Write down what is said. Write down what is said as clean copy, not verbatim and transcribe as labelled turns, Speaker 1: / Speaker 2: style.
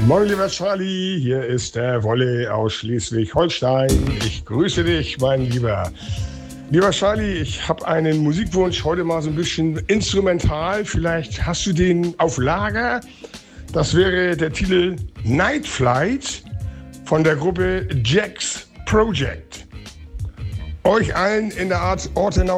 Speaker 1: Moin, lieber Charlie, hier ist der Wolle aus Schleswig-Holstein. Ich grüße dich, mein Lieber. Lieber Charlie, ich habe einen Musikwunsch, heute mal so ein bisschen instrumental. Vielleicht hast du den auf Lager. Das wäre der Titel Night Flight von der Gruppe Jack's Project. Euch allen in der Art Ortenau